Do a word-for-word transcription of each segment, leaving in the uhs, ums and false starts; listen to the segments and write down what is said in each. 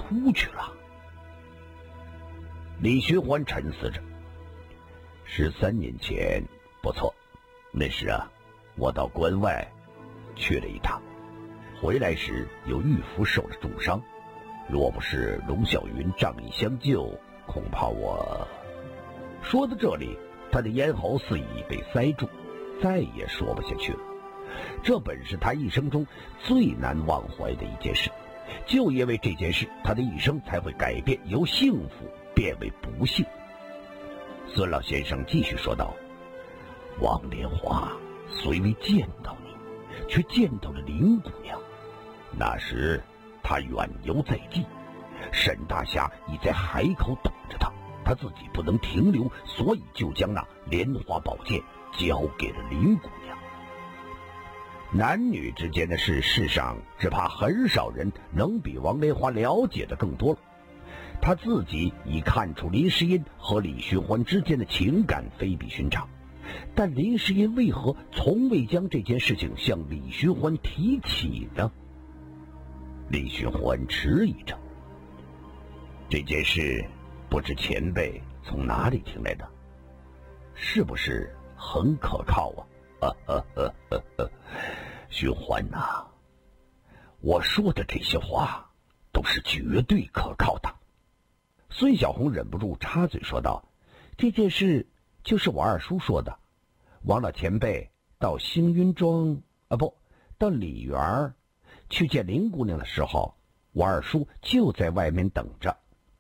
出去了。李寻欢沉思着，十三年前，不错，那时啊，我到关外去了一趟，回来时有玉夫受了重伤，若不是龙小云仗义相救，恐怕我……说到这里，他的咽喉似已被塞住，再也说不下去了。这本是他一生中最难忘怀的一件事，就因为这件事，他的一生才会改变，由幸福变为不幸。孙老先生继续说道：王莲花虽未见到你，却见到了林姑娘。那时他远游在即，沈大侠已在海口等着他，他自己不能停留，所以就将那莲花宝剑交给了林姑娘。男女之间的事，世上只怕很少人能比王莲花了解的更多了。他自己已看出林诗音和李寻欢之间的情感非比寻常，但林诗音为何从未将这件事情向李寻欢提起呢？李寻欢迟疑着，这件事不知前辈从哪里听来的，是不是很可靠啊？呵呵呵呵呵，寻欢呐、啊，我说的这些话都是绝对可靠的。孙小红忍不住插嘴说道：这件事就是我二叔说的，王老前辈到星云庄啊不到李园去见林姑娘的时候，我二叔就在外面等着。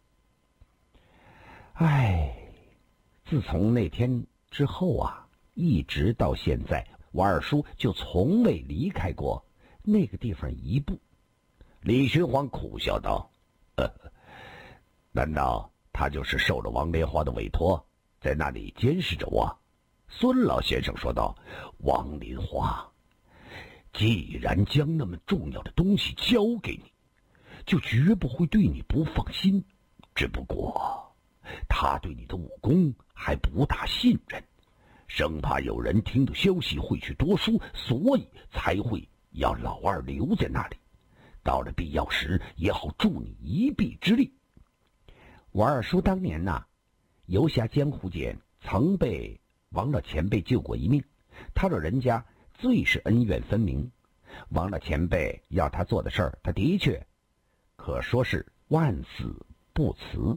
唉，自从那天之后啊，一直到现在，我二叔就从未离开过那个地方一步。李寻欢苦笑道：呵呵，难道他就是受了王莲花的委托，在那里监视着我？孙老先生说道：王莲花既然将那么重要的东西交给你，就绝不会对你不放心，只不过他对你的武功还不大信任，生怕有人听到消息会去多说，所以才会要老二留在那里，到了必要时也好助你一臂之力。我二叔当年呐、啊，游侠江湖间曾被王老前辈救过一命，他老人家最是恩怨分明，王老前辈要他做的事儿，他的确可说是万死不辞。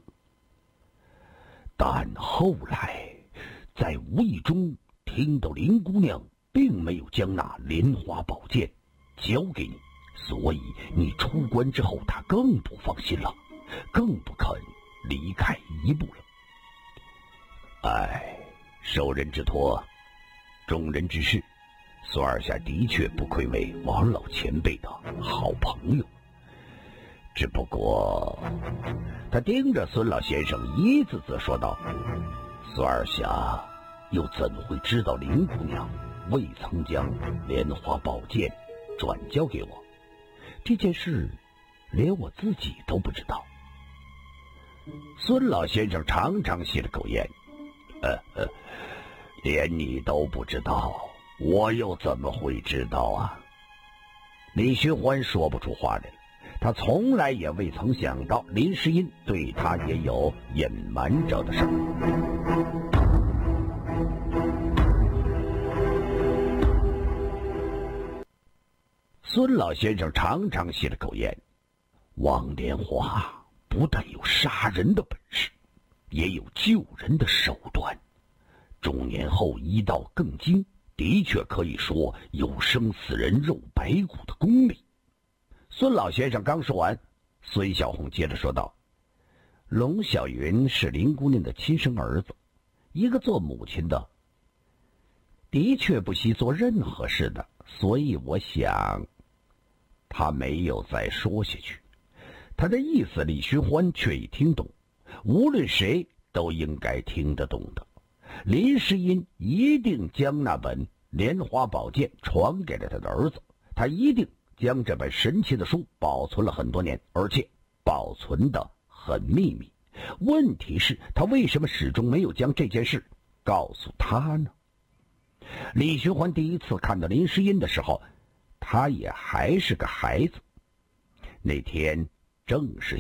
但后来在无意中听到林姑娘并没有将那莲花宝剑交给你，所以你出关之后，他更不放心了，更不肯离开一步了。唉，受人之托，忠人之事，孙二下的确不愧为王老前辈的好朋友。只不过，他盯着孙老先生一字字说道：孙二侠又怎会知道林姑娘未曾将莲花宝剑转交给我？这件事连我自己都不知道。孙老先生长长吸了口烟，呃呃，连你都不知道，我又怎么会知道啊？李寻欢说不出话来了。他从来也未曾想到林诗音对他也有隐瞒着的事儿。孙老先生长长吸了口烟，王莲花不但有杀人的本事，也有救人的手段，中年后医道更精，的确可以说有生死人肉白骨的功力。孙老先生刚说完，孙小红接着说道：龙小云是林姑娘的亲生儿子，一个做母亲的的确不惜做任何事的，所以我想他没有再说下去。他的意思李寻欢却已听懂，无论谁都应该听得懂的。林诗音一定将那本莲花宝剑传给了他的儿子，他一定将这本神奇的书保存了很多年，而且保存得很秘密。问题是，他为什么始终没有将这件事告诉他呢？李寻欢第一次看到林诗音的时候，他也还是个孩子。那天正是